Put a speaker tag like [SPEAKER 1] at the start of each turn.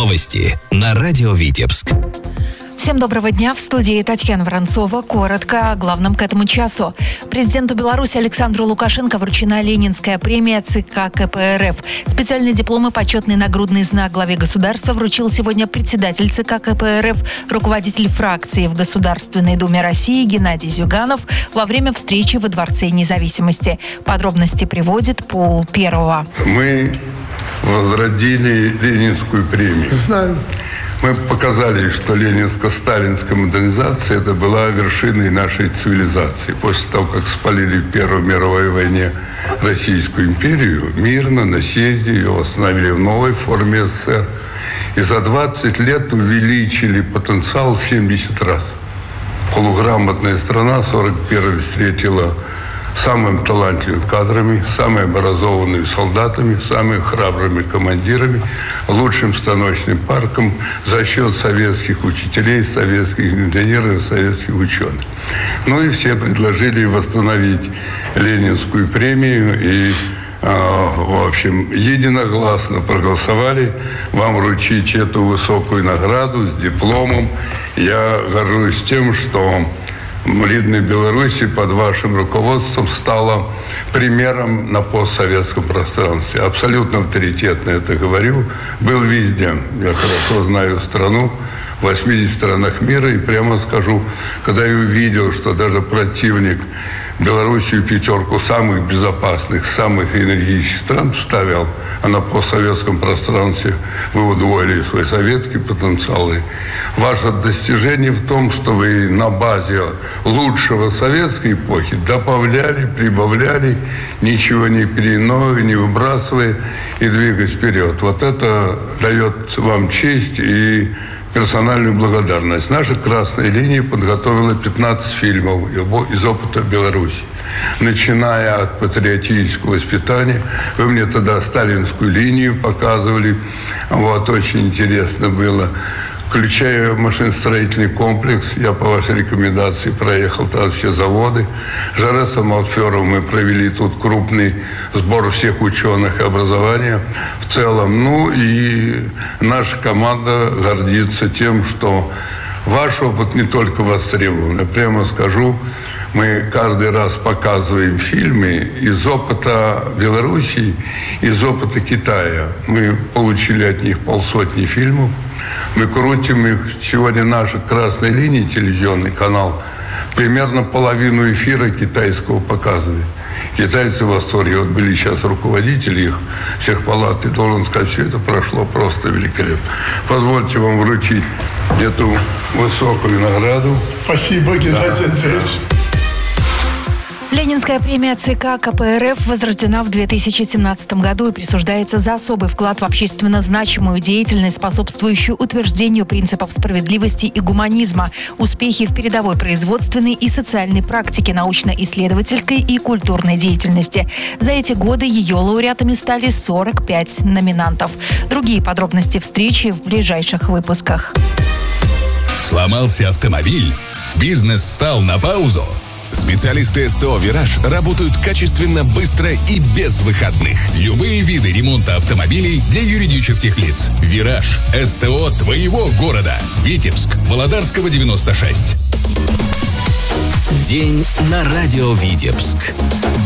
[SPEAKER 1] Новости на радио Витебск.
[SPEAKER 2] Всем доброго дня. В студии Татьяна Воронцова. Коротко о главном к этому часу. Президенту Беларуси Александру Лукашенко вручена Ленинская премия ЦК КПРФ. Специальные дипломы, почетный нагрудный знак главе государства вручил сегодня председатель ЦК КПРФ, руководитель фракции в Государственной Думе России Геннадий Зюганов во время встречи во Дворце Независимости. Подробности приводит Пол Первого.
[SPEAKER 3] Мы возродили Ленинскую премию.
[SPEAKER 4] Знаю.
[SPEAKER 3] Мы показали, что ленинско-сталинская модернизация – это была вершиной нашей цивилизации. После того, как спалили в Первой мировой войне Российскую империю, мирно на съезде ее восстановили в новой форме СССР. И за 20 лет увеличили потенциал в 70 раз. Полуграмотная страна 41-й встретила самыми талантливыми кадрами, самыми образованными солдатами, самыми храбрыми командирами, лучшим станочным парком за счет советских учителей, советских инженеров, советских ученых. Ну и все предложили восстановить Ленинскую премию и, в общем, единогласно проголосовали вам вручить эту высокую награду с дипломом. Я горжусь тем, что Рідная Беларусь под вашим руководством стала примером на постсоветском пространстве. Абсолютно авторитетно это говорю. Был везде. Я хорошо знаю страну. В 80 странах мира. И прямо скажу, когда я увидел, что даже противник Белоруссию пятерку самых безопасных, самых энергичных стран вставил, а на постсоветском пространстве вы удвоили свой советский потенциал. И ваше достижение в том, что вы на базе лучшего советской эпохи добавляли, прибавляли, ничего не переименовывая, не выбрасывая и двигаясь вперед. Вот это дает вам честь и персональную благодарность. Наша «Красная линия» подготовила 15 фильмов из опыта Беларуси. Начиная от патриотического воспитания. Вы мне тогда сталинскую линию показывали. Вот, очень интересно было. Включая машиностроительный комплекс, я по вашей рекомендации проехал там все заводы. Жареса Малферов мы провели тут крупный сбор всех ученых и образования в целом. Ну и наша команда гордится тем, что ваш опыт не только востребован. Я прямо скажу, мы каждый раз показываем фильмы из опыта Белоруссии, из опыта Китая. Мы получили от них 50 фильмов. Мы крутим их. Сегодня наша «Красная линия», телевизионный канал, примерно половину эфира китайского показывает. Китайцы в восторге. Вот были сейчас руководители их всех палат, и должен сказать, все это прошло просто великолепно. Позвольте вам вручить эту высокую награду.
[SPEAKER 4] Спасибо, Геннадий Андреевич.
[SPEAKER 2] Ленинская премия ЦК КПРФ возрождена в 2017 году и присуждается за особый вклад в общественно значимую деятельность, способствующую утверждению принципов справедливости и гуманизма, успехи в передовой производственной и социальной практике, научно-исследовательской и культурной деятельности. За эти годы ее лауреатами стали 45 номинантов. Другие подробности встречи в ближайших выпусках.
[SPEAKER 1] Сломался автомобиль? Бизнес встал на паузу? Специалисты СТО «Вираж» работают качественно, быстро и без выходных. Любые виды ремонта автомобилей для юридических лиц. «Вираж» – СТО твоего города. Витебск, Володарского, 96. День на радио Витебск.